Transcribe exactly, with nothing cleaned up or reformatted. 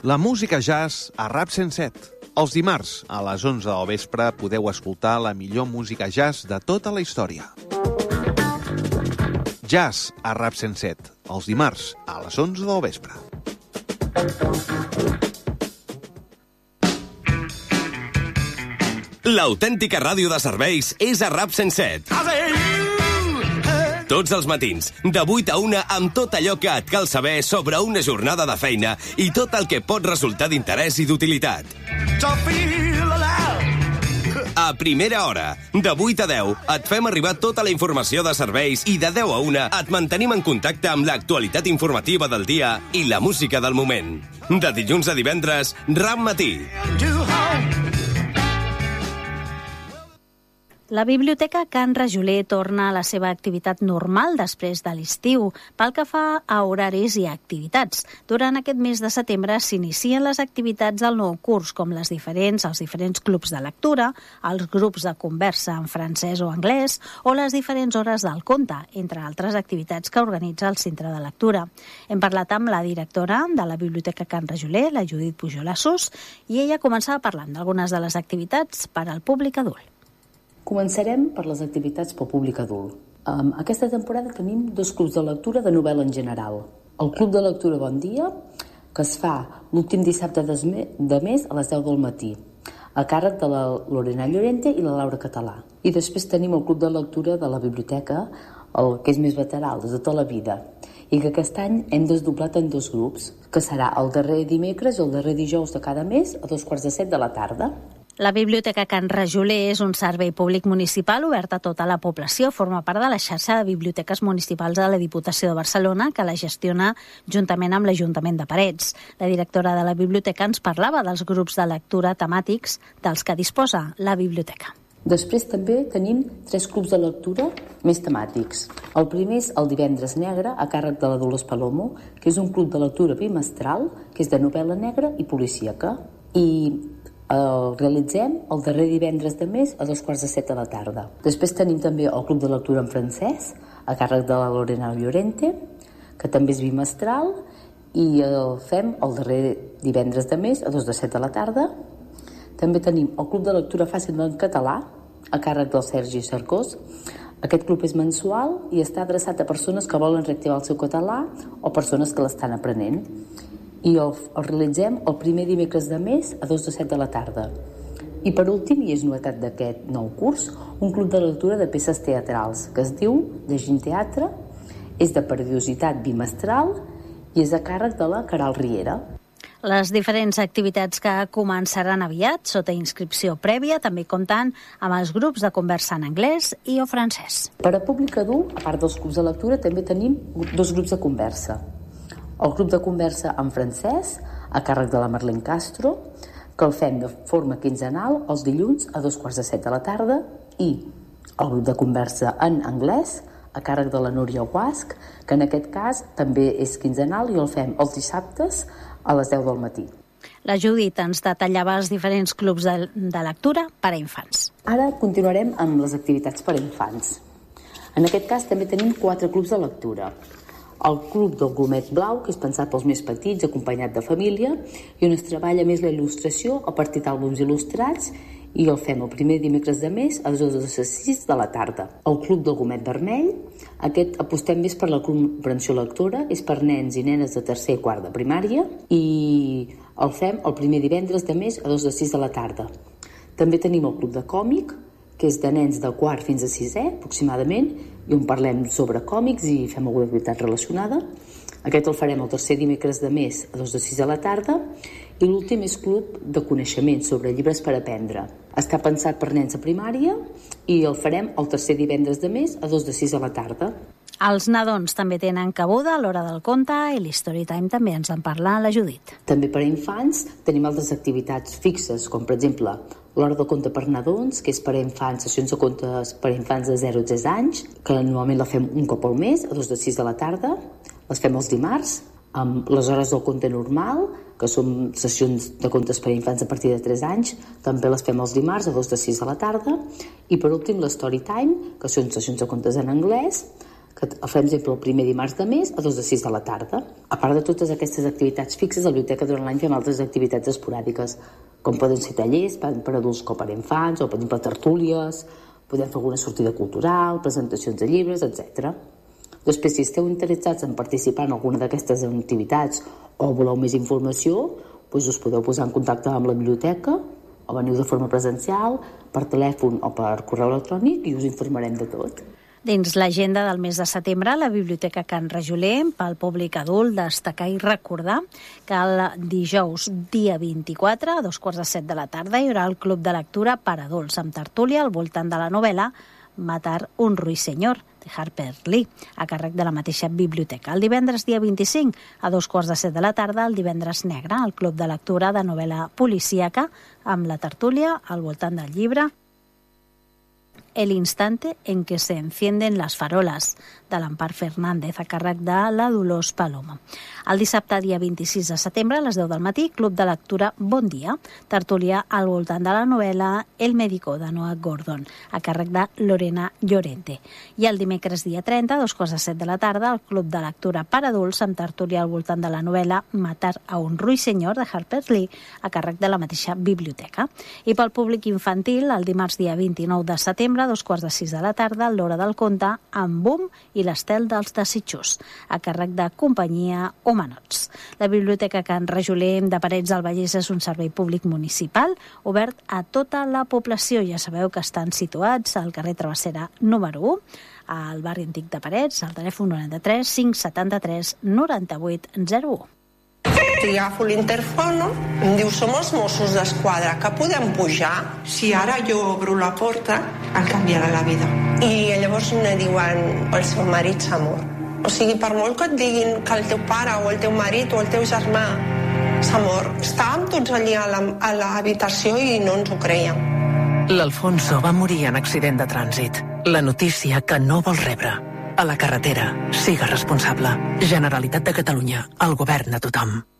La música jazz a Rap cent set. Els dimarts, a les onze del vespre, podeu escoltar la millor música jazz de tota la història. Jazz a Rap cent set. Els dimarts, a les onze del vespre. L'autèntica ràdio de serveis és a Rap cent set. Tots els matins, de vuit a una, amb tot allò que et cal saber sobre una jornada de feina i tot el que pot resultar d'interès i d'utilitat. A primera hora, de vuit a deu, et fem arribar tota la informació de serveis i de deu a una et mantenim en contacte amb l'actualitat informativa del dia i la música del moment. De dilluns a divendres, Rap Matí. La Biblioteca Can Rajoler torna a la seva activitat normal després de l'estiu. Pel que fa a horaris i activitats, durant aquest mes de setembre s'inicien les activitats del nou curs, com les diferents, els diferents clubs de lectura, els grups de conversa en francès o anglès o les diferents hores del conte, entre altres activitats que organitza el Centre de Lectura. Hem parlat amb la directora de la Biblioteca Can Rajoler, la Judit Pujol Assús, i ella començava parlant d'algunes de les activitats per al públic adult. Començarem per les activitats pel públic adult. Um, aquesta temporada tenim dos clubs de lectura de novel·la en general. El Club de Lectura Bon Dia, que es fa l'últim dissabte de mes a les deu del matí, a càrrec de la Lorena Llorente i la Laura Català. I després tenim el Club de Lectura de la Biblioteca, el que és més veterà, des de tota la vida, i que aquest any hem desdoblat en dos grups, que serà el darrer dimecres i el darrer dijous de cada mes a dos quarts de set de la tarda. La Biblioteca Can Rajoler és un servei públic municipal obert a tota la població. Forma part de la xarxa de biblioteques municipals de la Diputació de Barcelona, que la gestiona juntament amb l'Ajuntament de Parets. La directora de la biblioteca ens parlava dels grups de lectura temàtics dels que disposa la biblioteca. Després també tenim tres clubs de lectura més temàtics. El primer és el Divendres Negre, a càrrec de la Dolors Palomo, que és un club de lectura bimestral, que és de novel·la negra i policíaca. I el realitzem el darrer divendres de mes a dos quarts de set de la tarda. Després tenim també el Club de Lectura en francès, a càrrec de la Lorena Llorente, que també és bimestral, i el fem el darrer divendres de mes a dos de set de la tarda. També tenim el Club de Lectura Fàcil en català, a càrrec del Sergi Cercós. Aquest club és mensual i està adreçat a persones que volen reactivar el seu català o persones que l'estan aprenent. I el, el realitzem el primer dimecres de mes a dos de set de la tarda. I per últim, i és novetat d'aquest nou curs, un club de lectura de peces teatrals que es diu Llegint Teatre, és de periodicitat bimestral i és a càrrec de la Caral Riera. Les diferents activitats que començaran aviat, sota inscripció prèvia, també comptant amb els grups de conversa en anglès i o francès. Per a públic adult, a part dels clubs de lectura, també tenim dos grups de conversa. El grup de conversa en francès, a càrrec de la Marlene Castro, que el fem de forma quinzenal els dilluns a dos quarts de set de la tarda, i el grup de conversa en anglès, a càrrec de la Núria Guasc, que en aquest cas també és quinzenal i el fem els dissabtes a les deu del matí. La Judit ens detallava els diferents clubs de, de lectura per a infants. Ara continuarem amb les activitats per a infants. En aquest cas també tenim quatre clubs de lectura. El Club del Gomet Blau, que és pensat pels més petits, acompanyat de família, i on es treballa més la il·lustració a partir d'àlbums il·lustrats, i el fem el primer dimecres de mes a dos de sis de la tarda. El Club del Gomet Vermell, aquest apostem més per la comprensió lectora, és per nens i nenes de tercer i quart de primària, i el fem el primer divendres de mes a dos de sis de la tarda. També tenim el Club de Còmic, que és de nens de quart fins a sisè, aproximadament, i on parlem sobre còmics i fem alguna activitat relacionada. Aquest el farem el tercer dimecres de mes a dos de sis de la tarda, i l'últim és Club de Coneixement sobre llibres per aprendre. Està pensat per nens a primària i el farem el tercer divendres de mes a dos de sis de la tarda. Els nadons també tenen cabuda a l'hora del conte i l'Storytime també ens en parla la Judit. També per a infants tenim altres activitats fixes, com per exemple l'hora del conte per nadons, que és per a infants, sessions de contes per a infants de zero a tres anys, que normalment la fem un cop al mes, a dos de sis de la tarda. Les fem els dimarts, amb les hores del conte normal, que són sessions de contes per a infants a partir de tres anys, també les fem els dimarts a dos de sis de la tarda. I per últim l'Storytime, que són sessions de contes en anglès, que el farem, per exemple, el primer dimarts de mes a dos de sis de la tarda. A part de totes aquestes activitats fixes, a la biblioteca durant l'any fem altres activitats esporàdiques, com poden ser tallers per adults com per infants, o per exemple tertúlies, podem fer alguna sortida cultural, presentacions de llibres, etcètera. Després, si esteu interessats en participar en alguna d'aquestes activitats o voleu més informació, doncs us podeu posar en contacte amb la biblioteca o veniu de forma presencial, per telèfon o per correu electrònic i us informarem de tot. Dins l'agenda del mes de setembre, la Biblioteca Can Rajoler, pel públic adult, destacar i recordar que el dijous, dia vint-i-quatre, a dos quarts de set de la tarda, hi haurà el Club de Lectura per adults, amb tertúlia al voltant de la novel·la Matar un ruiseñor, de Harper Lee, a càrrec de la mateixa biblioteca. El divendres, dia vint-i-cinc, a dos quarts de set de la tarda, el divendres negre, el Club de Lectura de novel·la policíaca, amb la tertúlia al voltant del llibre El instante en que se encienden las farolas, de l'Empar Fernández, a càrrec de la Dolors Paloma. El dissabte, dia vint-i-sis de setembre, a les deu del matí, Club de Lectura Bon Dia, tertúlia al voltant de la novel·la El médico, de Noah Gordon, a càrrec de Lorena Llorente. I el dimecres, dia trenta, a dos quarts de set de la tarda, el Club de Lectura per adults, amb tertúlia al voltant de la novel·la Matar a un ruiseñor, de Harper Lee, a càrrec de la mateixa biblioteca. I pel públic infantil, el dimarts, dia vint-i-nou de setembre, a dos quarts de sis de la tarda, l'Hora del Conte, amb Boom i l'Estel dels Desitjos, a càrrec de Companyia Homenots. La Biblioteca Can Rajoler de Parets del Vallès és un servei públic municipal obert a tota la població. Ja sabeu que estan situats al carrer Travessera número u, al barri antic de Parets, al telèfon noranta-tres cinc setanta-tres noranta-vuit zero u. Si agafo l'interfono, em diu, som els Mossos d'Esquadra, que podem pujar? Si ara jo obro la porta, em canviarà la vida. I llavors me diuen, el seu marit s'ha mort. O sigui, per molt que et diguin que el teu pare o el teu marit o el teu germà s'ha mort, estàvem tots allà a l'habitació i no ens ho creiem. L'Alfonso va morir en accident de trànsit. La notícia que no vols rebre. A la carretera, siga responsable. Generalitat de Catalunya, el govern de tothom.